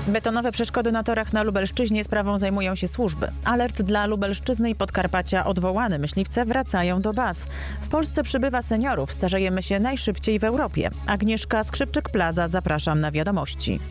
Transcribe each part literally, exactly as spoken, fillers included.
Betonowe przeszkody na torach na Lubelszczyźnie sprawą zajmują się służby. Alert dla Lubelszczyzny i Podkarpacia odwołany. Myśliwce wracają do baz. W Polsce przybywa seniorów. Starzejemy się najszybciej w Europie. Agnieszka Skrzypczyk-Plaza. Zapraszam na wiadomości.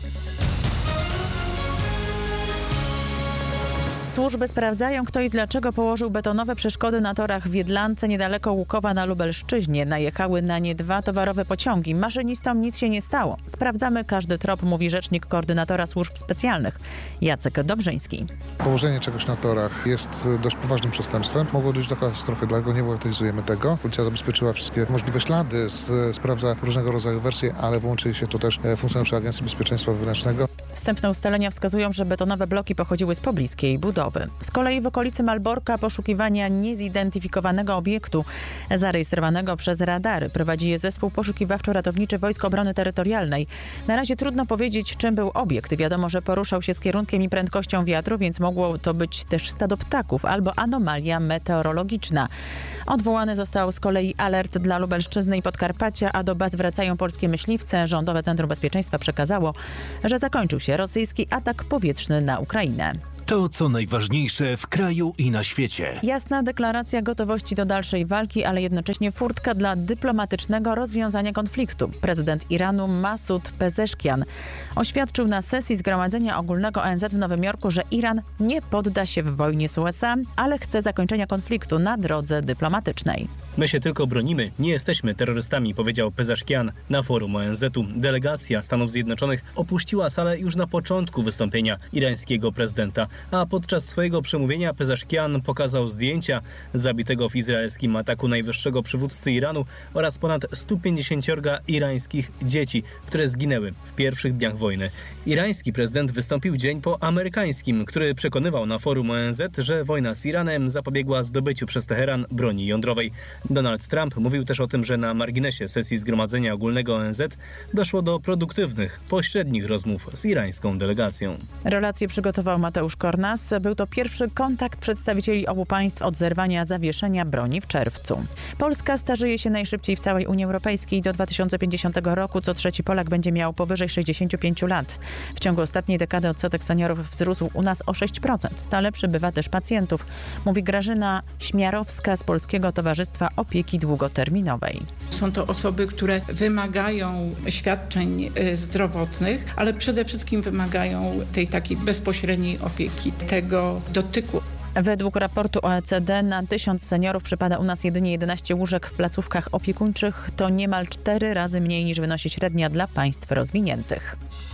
Służby sprawdzają, kto i dlaczego położył betonowe przeszkody na torach w Jedlance niedaleko Łukowa na Lubelszczyźnie. Najechały na nie dwa towarowe pociągi. Maszynistom nic się nie stało. Sprawdzamy każdy trop, mówi rzecznik koordynatora służb specjalnych Jacek Dobrzyński. Położenie czegoś na torach jest dość poważnym przestępstwem. Mogło dojść do katastrofy, dlatego nie bagatelizujemy tego. Policja zabezpieczyła wszystkie możliwe ślady, sprawdza różnego rodzaju wersje, ale włączyli się tu też funkcjonariusze Agencji Bezpieczeństwa Wewnętrznego. Wstępne ustalenia wskazują, że betonowe bloki pochodziły z pobliskiej budowy. Z kolei w okolicy Malborka poszukiwania niezidentyfikowanego obiektu zarejestrowanego przez radary prowadzi je zespół poszukiwawczo-ratowniczy Wojsk Obrony Terytorialnej. Na razie trudno powiedzieć, czym był obiekt. Wiadomo, że poruszał się z kierunkiem i prędkością wiatru, więc mogło to być też stado ptaków albo anomalia meteorologiczna. Odwołany został z kolei alert dla Lubelszczyzny i Podkarpacia, a do baz wracają polskie myśliwce. Rządowe Centrum Bezpieczeństwa przekazało, że zakończył się rosyjski atak powietrzny na Ukrainę. To, co najważniejsze w kraju i na świecie. Jasna deklaracja gotowości do dalszej walki, ale jednocześnie furtka dla dyplomatycznego rozwiązania konfliktu. Prezydent Iranu Masud Pezeszkian oświadczył na sesji Zgromadzenia Ogólnego O N Z w Nowym Jorku, że Iran nie podda się w wojnie z U S A, ale chce zakończenia konfliktu na drodze dyplomatycznej. My się tylko bronimy, nie jesteśmy terrorystami, powiedział Pezeszkian na forum O N Z u. Delegacja Stanów Zjednoczonych opuściła salę już na początku wystąpienia irańskiego prezydenta. A podczas swojego przemówienia Pezeszkian pokazał zdjęcia zabitego w izraelskim ataku najwyższego przywódcy Iranu oraz ponad stu pięćdziesięciu irańskich dzieci, które zginęły w pierwszych dniach wojny. Irański prezydent wystąpił dzień po amerykańskim, który przekonywał na forum O N Z, że wojna z Iranem zapobiegła zdobyciu przez Teheran broni jądrowej. Donald Trump mówił też o tym, że na marginesie sesji Zgromadzenia Ogólnego O N Z doszło do produktywnych, pośrednich rozmów z irańską delegacją. Relację przygotował Mateusz Kornas. Był to pierwszy kontakt przedstawicieli obu państw od zerwania zawieszenia broni w czerwcu. Polska starzeje się najszybciej w całej Unii Europejskiej. Do dwa tysiące pięćdziesiątego roku co trzeci Polak będzie miał powyżej sześćdziesięciu pięciu lat. W ciągu ostatniej dekady odsetek seniorów wzrósł u nas o sześć procent. Stale przybywa też pacjentów, mówi Grażyna Śmiarowska z Polskiego Towarzystwa Opieki Długoterminowej. Są to osoby, które wymagają świadczeń zdrowotnych, ale przede wszystkim wymagają tej takiej bezpośredniej opieki, tego dotyku. Według raportu O E C D na tysiąc seniorów przypada u nas jedynie jedenaście łóżek w placówkach opiekuńczych. To niemal cztery razy mniej niż wynosi średnia dla państw rozwiniętych.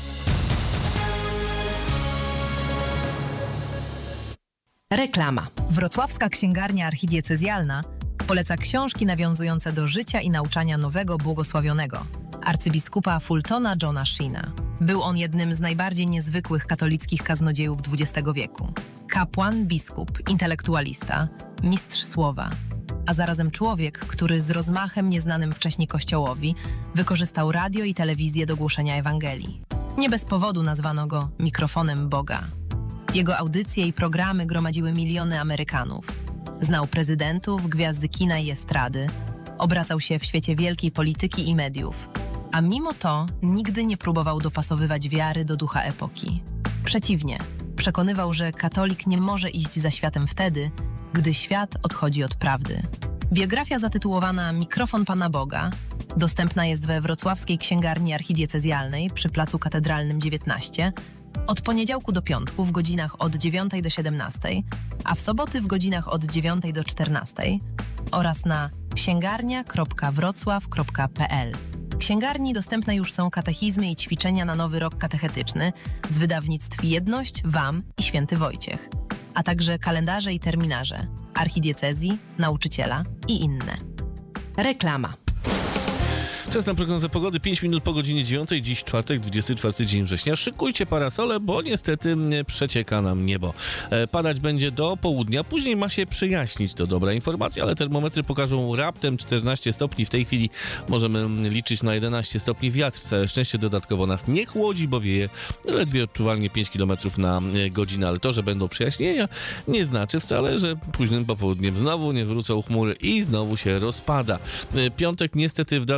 Reklama. Wrocławska Księgarnia Archidiecezjalna poleca książki nawiązujące do życia i nauczania nowego błogosławionego, arcybiskupa Fultona Johna Sheena. Był on jednym z najbardziej niezwykłych katolickich kaznodziejów dwudziestego wieku. Kapłan, biskup, intelektualista, mistrz słowa, a zarazem człowiek, który z rozmachem nieznanym wcześniej Kościołowi wykorzystał radio i telewizję do głoszenia Ewangelii. Nie bez powodu nazwano go mikrofonem Boga. Jego audycje i programy gromadziły miliony Amerykanów. Znał prezydentów, gwiazdy kina i estrady, obracał się w świecie wielkiej polityki i mediów, a mimo to nigdy nie próbował dopasowywać wiary do ducha epoki. Przeciwnie, przekonywał, że katolik nie może iść za światem wtedy, gdy świat odchodzi od prawdy. Biografia zatytułowana Mikrofon Pana Boga dostępna jest we Wrocławskiej Księgarni Archidiecezjalnej przy Placu Katedralnym dziewiętnaście od poniedziałku do piątku w godzinach od dziewiątej do siedemnastej, a w soboty w godzinach od dziewiątej do czternastej oraz na księgarnia kropka wrocław kropka p l. W księgarni dostępne już są katechizmy i ćwiczenia na nowy rok katechetyczny z wydawnictw Jedność, W A M i Święty Wojciech, a także kalendarze i terminarze, archidiecezji, nauczyciela i inne. Reklama. Czas na prognozę pogody, pięć minut po godzinie dziewiątej, dziś czwartek, dwudziesty czwarty dzień września. Szykujcie parasole, bo niestety przecieka nam niebo. Padać będzie do południa, później ma się przyjaśnić, to dobra informacja, ale termometry pokażą raptem czternaście stopni. W tej chwili możemy liczyć na jedenaście stopni. Wiatr całe szczęście dodatkowo nas nie chłodzi, bo wieje ledwie odczuwalnie pięć kilometrów na godzinę, ale to, że będą przejaśnienia, nie znaczy wcale, że późnym popołudniem znowu nie wrócą chmury i znowu się rozpada. Piątek niestety w dalszym ciągu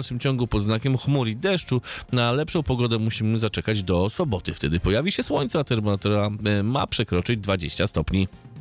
początku pod znakiem chmur i deszczu. Na lepszą pogodę musimy zaczekać do soboty. Wtedy pojawi się słońce, a termometr ma przekroczyć dwadzieścia stopni.